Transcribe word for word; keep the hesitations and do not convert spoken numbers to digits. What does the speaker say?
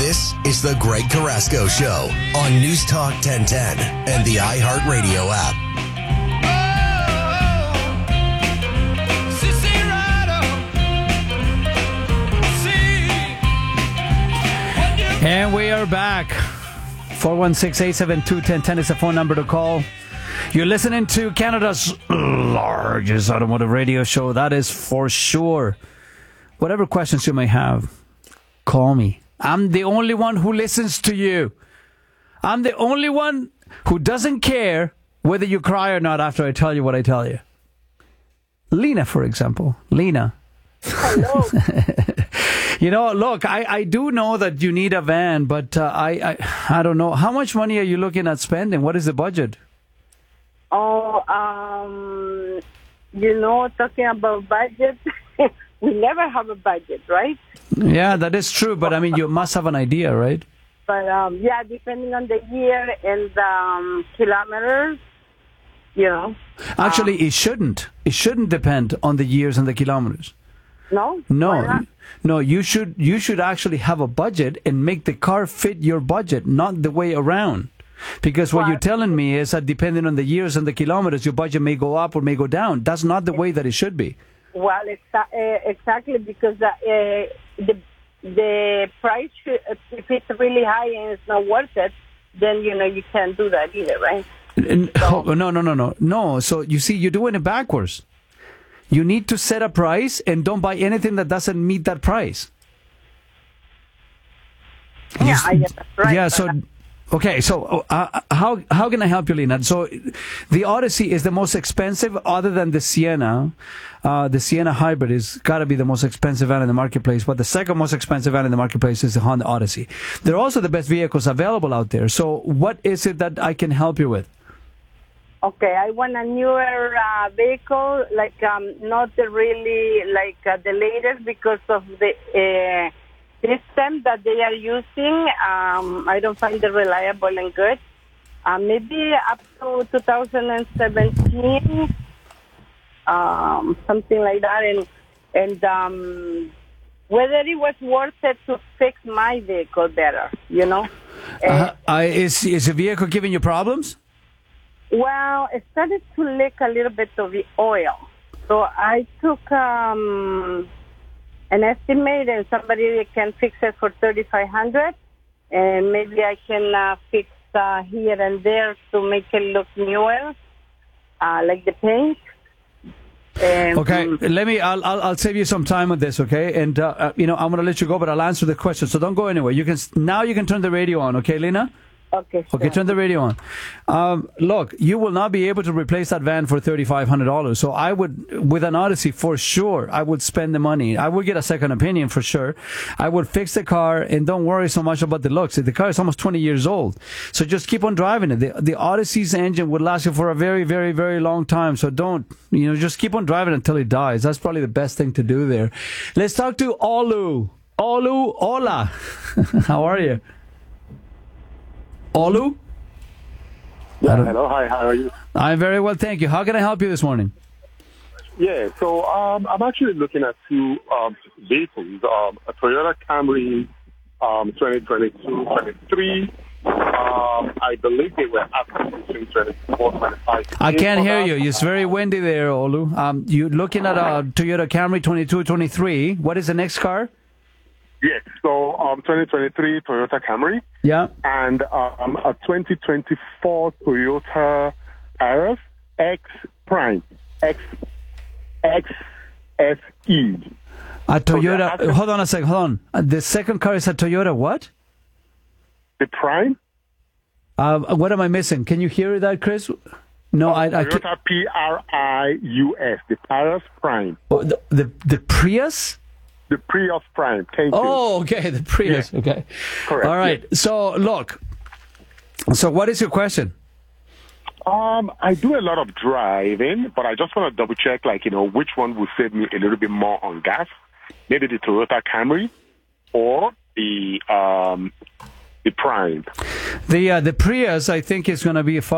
This is the Greg Carrasco Show on News Talk ten ten and the iHeartRadio app. And we are back. four one six, eight seven two, one zero one zero is the phone number to call. You're listening to Canada's largest automotive radio show. That is for sure. Whatever questions you may have, call me. I'm the only one who listens to you. I'm the only one who doesn't care whether you cry or not after I tell you what I tell you. Lena, for example. Lena. Hello. You know, look, I, I do know that you need a van, but uh, I, I I don't know. How much money are you looking at spending? What is the budget? Oh, um, you know, talking about budget, we never have a budget, right? Yeah, that is true, but I mean, you must have an idea, right? But, um, yeah, depending on the year and um, kilometers, you know. Actually, um, it shouldn't. It shouldn't depend on the years and the kilometers. No? No, no. You should you should actually have a budget and make the car fit your budget, not the way around. Because what well, you're telling me is that depending on the years and the kilometers, your budget may go up or may go down. That's not the way that it should be. Well, exa- uh, exactly, because uh, uh, the the price, should, if it's really high and it's not worth it, then, you know, you can't do that either, right? And, so, oh, no, no, no, no. No, so you see, you're doing it backwards. You need to set a price and don't buy anything that doesn't meet that price. Yeah, I guess that's right. Yeah, so... Okay, so uh, how how can I help you, Lena? So the Odyssey is the most expensive other than the Sienna. Uh, the Sienna Hybrid is got to be the most expensive van in the marketplace, but the second most expensive van in the marketplace is the Honda Odyssey. They're also the best vehicles available out there. So what is it that I can help you with? Okay, I want a newer uh, vehicle, like um, not the really like uh, the latest because of the... Uh, system that they are using. um, I don't find it reliable and good. Uh, maybe up to two thousand seventeen, um, something like that, and and um, whether it was worth it to fix my vehicle better, you know. Uh, uh, is is the vehicle giving you problems? Well, it started to leak a little bit of the oil, so I took. Um, An estimate, and somebody can fix it for thirty-five hundred, and maybe I can uh, fix uh, here and there to make it look newer, uh, like the paint. Um, okay, let me. I'll, I'll I'll save you some time on this. Okay, and uh, uh, you know I'm gonna let you go, but I'll answer the question. So don't go anywhere. You can now. You can turn the radio on. Okay, Lena. Okay. Okay, sure. turn the radio on. Um, look, you will not be able to replace that van for thirty-five hundred dollars. So I would, with an Odyssey, for sure, I would spend the money. I would get a second opinion for sure. I would fix the car and don't worry so much about the looks. The car is almost twenty years old. So just keep on driving it. The, the Odyssey's engine would last you for a very, very, very long time. So don't, you know, just keep on driving until it dies. That's probably the best thing to do there. Let's talk to Olu. Olu, hola. How are you? Olu? Yeah, hello, hi, how are you? I'm very well, thank you. How can I help you this morning? Yeah, so um, I'm actually looking at two um, vehicles, um, a Toyota Camry um, twenty twenty-two, twenty-three. Um, I believe they were asking between twenty-four, twenty-five. I can't hear you. It's very windy there, Olu. Um, you're looking at a Toyota Camry twenty-two, twenty-three. What is the next car? Yes, so um, twenty twenty-three Toyota Camry. Yeah. And um, a twenty twenty-four Toyota Aris X Prime. X, X S E. A Toyota. So hold on a second. Hold on. Uh, the second car is a Toyota what? The Prime? Uh, what am I missing? Can you hear that, Chris? No, oh, I, I Toyota P R I U S. The Prius Prime. Oh, the, the the Prius? The Prius Prime. Thank you. Oh, okay. The Prius. Yeah. Okay. Correct. All right. Yeah. So, look. So, what is your question? Um, I do a lot of driving, but I just want to double check, like, you know, which one will save me a little bit more on gas. Maybe the Toyota Camry or the um, the Prime. The uh, the Prius, I think, is going to be a